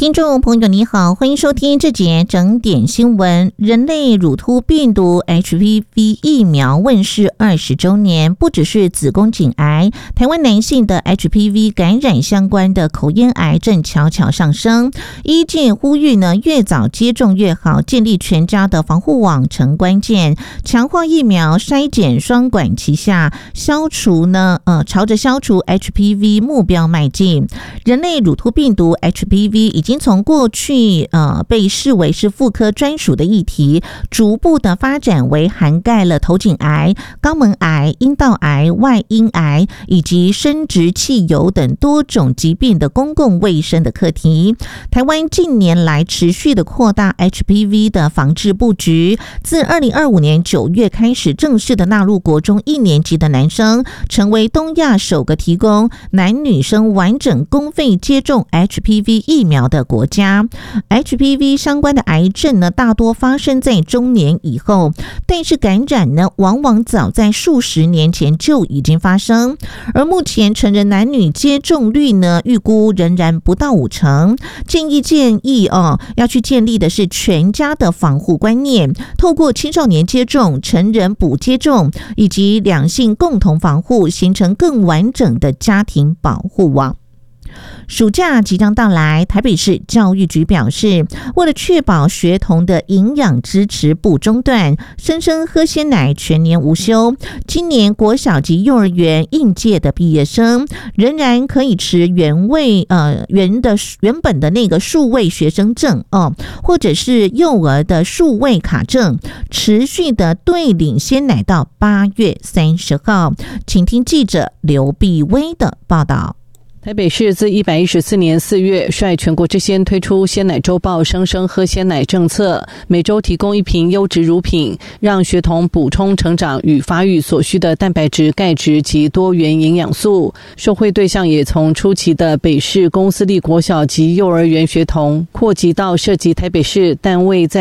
听众朋友你好，欢迎收听这节整点新闻。人类乳突病毒 HPV 疫苗问世20周年，不只是子宫颈癌，台湾男性的 HPV 感染相关的口咽癌正悄悄上升。医界呼吁呢，越早接种越好，建立全家的防护网成关键，强化疫苗筛检双管齐下，朝着消除 HPV 目标迈进。人类乳突病毒 HPV 已经从过去被视为是妇科专属的议题，逐步的发展为涵盖了头颈癌、肛门癌、阴道癌、外阴癌以及生殖器疣等多种疾病的公共卫生的课题。台湾近年来持续的扩大 HPV 的防治布局，自2025年9月开始正式的纳入国中1年级的男生，成为东亚首个提供男女生完整公费接种 HPV 疫苗的国家。 HPV 相关的癌症呢，大多发生在中年以后，但是感染呢，往往早在数十年前就已经发生。而目前成人男女接种率呢，预估仍然不到50%。建议要去建立的是全家的防护观念，透过青少年接种、成人补接种以及两性共同防护，形成更完整的家庭保护网。暑假即将到来，台北市教育局表示，为了确保学童的营养支持不中断，生生喝鲜奶全年无休。今年国小及幼儿园应届的毕业生仍然可以持原本的那个数位学生证或者是幼儿的数位卡证，持续的对领鲜奶到8月30号。请听记者刘碧薇的报道。 台北市自114年4月率全国之先推出鲜奶周报生生喝鲜奶政策，每周提供1瓶优质乳品，让学童补充成长与发育所需的蛋白质、钙质及多元营养素。受惠对象也从初期的北市公私立国小及幼儿园学童，扩及到涉及台北市但未在